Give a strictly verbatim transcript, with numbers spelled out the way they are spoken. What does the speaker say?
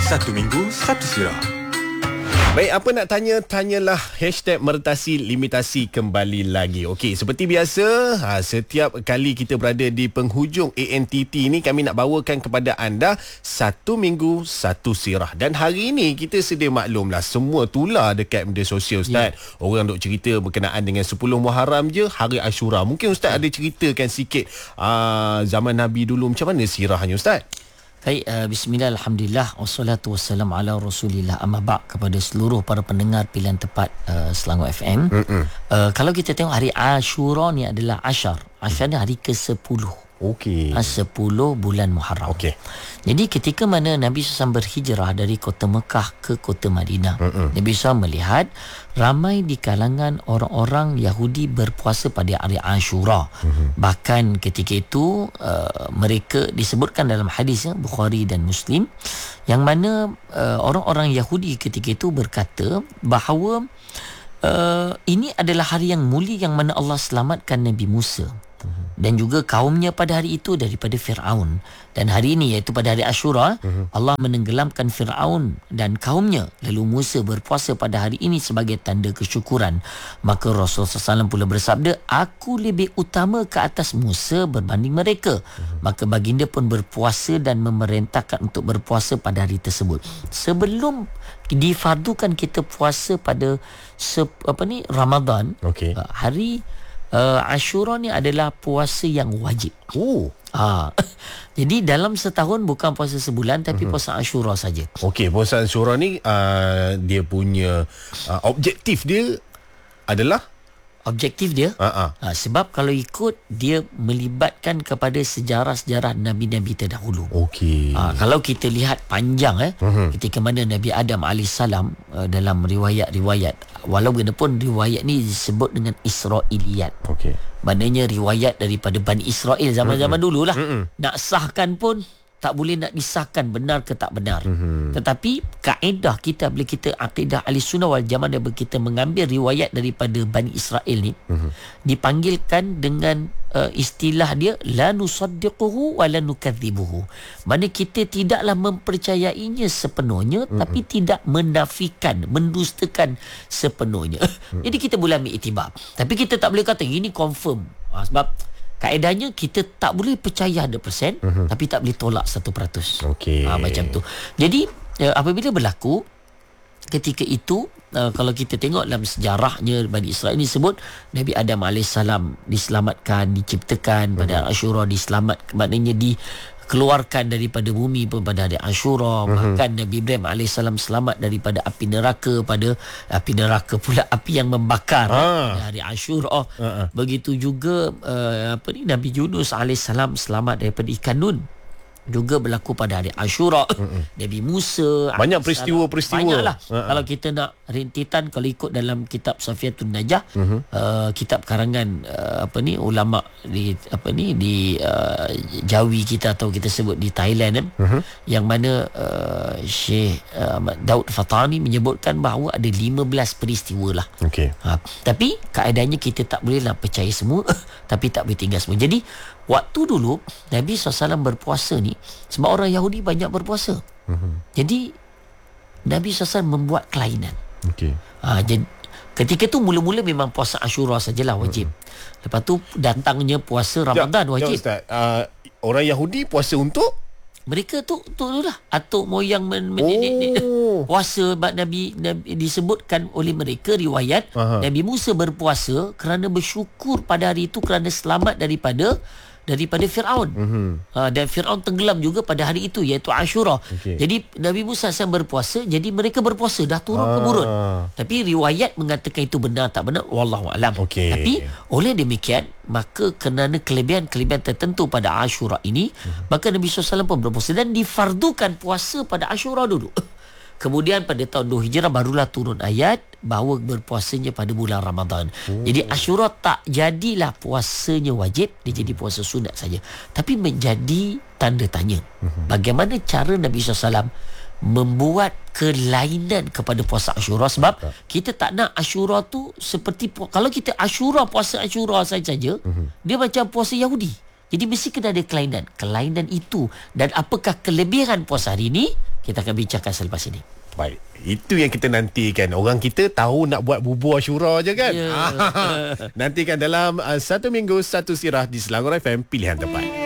Satu minggu, satu sirah. Baik, apa nak tanya, tanyalah. Hashtag Meretasi Limitasi kembali lagi. Okey, seperti biasa, ha, setiap kali kita berada di penghujung A N T T ni, kami nak bawakan kepada anda Satu Minggu Satu Sirah. Dan hari ini kita sedia maklum lah, semua tular dekat media sosial, Ustaz. Yeah. Orang duk cerita berkenaan dengan sepuluh Muharram je, Hari Ashura. Mungkin Ustaz yeah. ada ceritakan sikit uh, zaman Nabi dulu, macam mana sirahnya, Ustaz? Baik, uh, bismillah, alhamdulillah, wassalatu wassalamu ala rasulillah, amma ba' kepada seluruh para pendengar pilihan tepat uh, Selangor F M. Uh, kalau kita tengok hari Ashura ni adalah Ashar. Ashar ni hari ke sepuluh. Okey. Uh, sepuluh bulan Muharram. Okey. Jadi ketika mana Nabi sallallahu alaihi wasallam berhijrah dari kota Mekah ke kota Madinah, Mm-mm. Nabi sallallahu alaihi wasallam melihat ramai di kalangan orang-orang Yahudi berpuasa pada hari Ashura. Mm-hmm. Bahkan ketika itu uh, mereka disebutkan dalam hadis ya, Bukhari dan Muslim, yang mana uh, orang-orang Yahudi ketika itu berkata bahawa uh, ini adalah hari yang mulia yang mana Allah selamatkan Nabi Musa dan juga kaumnya pada hari itu daripada Fir'aun. Dan hari ini, iaitu pada hari Ashura, uh-huh. Allah menenggelamkan Fir'aun dan kaumnya. Lalu Musa berpuasa pada hari ini sebagai tanda kesyukuran. Maka Rasulullah sallallahu alaihi wasallam pula bersabda, aku lebih utama ke atas Musa berbanding mereka. Uh-huh. Maka baginda pun berpuasa dan memerintahkan untuk berpuasa pada hari tersebut. Sebelum difardukan kita puasa pada sep, apa ni Ramadan, okay. hari Uh, Ashura ni adalah puasa yang wajib. Oh. Ha. Jadi dalam setahun bukan puasa sebulan, tapi uh-huh. puasa Ashura saja. Okey, puasa Ashura ni uh, dia punya uh, objektif dia adalah Objektif dia uh-huh. ha, sebab kalau ikut dia melibatkan kepada sejarah-sejarah Nabi-Nabi terdahulu. Okey. Ha, kalau kita lihat panjang eh uh-huh. ketika mana Nabi Adam alaihissalam uh, dalam riwayat-riwayat, walaupun riwayat ni disebut dengan Israiliyat. Okey. Maknanya riwayat daripada Bani Israel zaman-zaman uh-huh. dululah. Uh-huh. Nak sahkan pun tak boleh nak disahkan benar ke tak benar. Mm-hmm. Tetapi kaedah kita, bila kita akidah ahli sunnah wal jamaah, bila kita mengambil riwayat daripada Bani Israel ni, mm-hmm. dipanggilkan dengan uh, istilah dia la nusaddiquhu wa la nukadzibuhu. Maksudnya kita tidaklah mempercayainya sepenuhnya, mm-hmm. tapi tidak menafikan, mendustakan sepenuhnya. Mm-hmm. Jadi kita boleh ambil iktibar. Tapi kita tak boleh kata ini confirm. Ha, sebab kaedahnya kita tak boleh percaya one hundred percent, uh-huh. tapi tak boleh tolak one hundred peratus. Okey. Ha, macam tu. Jadi uh, apabila berlaku ketika itu, uh, kalau kita tengok dalam sejarahnya Bani Israel ni sebut Nabi Adam alaihissalam diselamatkan, diciptakan pada uh-huh. Ashura, diselamat, maknanya di keluarkan daripada bumi pun pada hari Ashura. Uh-huh. Bahkan Nabi Ibrahim alaihissalam selamat daripada api neraka, pada api neraka pula api yang membakar ah. pada hari Ashura. Uh-huh. Begitu juga uh, apa ni Nabi Yunus alaihissalam selamat daripada ikan nun, juga berlaku pada hari Ashura. Uh-uh. Nabi Musa, banyak peristiwa-peristiwa. Banyaklah. Uh-uh. Kalau kita nak rintitan, kalau ikut dalam kitab Safiatun Najah, uh-huh. uh, kitab karangan uh, apa ni ulama di apa ni di uh, Jawi kita, atau kita sebut di Thailand, eh, uh-huh. yang mana uh, Syekh uh, Daud Fatani menyebutkan bahawa ada lima belas peristiwa lah. Okay. Ha, tapi kaedahnya kita tak boleh nak percaya semua, tapi tak boleh tinggal semua. Jadi waktu dulu Nabi sallallahu alaihi wasallam berpuasa ni, sebab orang Yahudi banyak berpuasa. Uh-huh. Jadi Nabi sallallahu alaihi wasallam membuat kelainan. Okey. Ha, jadi ketika tu mula-mula memang puasa Ashura sajalah wajib. Uh-huh. Lepas tu datangnya puasa Ramadan Jom, wajib. Jom Ustaz, uh, orang Yahudi puasa untuk mereka tu tu lah atuk moyang men, men, oh. puasa. Sebab Nabi, Nabi disebutkan oleh mereka riwayat, uh-huh. Nabi Musa berpuasa kerana bersyukur pada hari itu kerana selamat daripada daripada Fir'aun. Uh-huh. Ha, dan Fir'aun tenggelam juga pada hari itu, iaitu Ashura. Okay. Jadi Nabi Musa sedang berpuasa, jadi mereka berpuasa dah turun ah. temurun. Tapi riwayat mengatakan itu benar tak benar, wallahu alam. Okay. Tapi oleh demikian, maka kerana kelebihan-kelebihan tertentu pada Ashura ini, uh-huh. maka Nabi sallallahu alaihi wasallam pun berpuasa dan difardukan puasa pada Ashura dulu. Kemudian pada tahun dua Hijrah barulah turun ayat bahawa berpuasanya pada bulan Ramadan. Oh. Jadi Ashura tak jadilah puasanya wajib, dia jadi puasa sunat saja. Tapi menjadi tanda tanya. Uh-huh. Bagaimana cara Nabi sallallahu alaihi wasallam membuat kelainan kepada puasa Ashura, sebab tak. kita tak nak Ashura tu seperti, kalau kita Ashura, puasa Ashura saja, uh-huh. dia macam puasa Yahudi. Jadi mesti kena ada kelainan. Kelainan itu dan apakah kelebihan puasa hari ini, kita akan bincangkan selepas ini. Baik, itu yang kita nantikan. Orang kita tahu nak buat bubur Ashura je kan. Yeah. Nantikan dalam uh, satu minggu satu sirah di Selangor F M, pilihan tepat.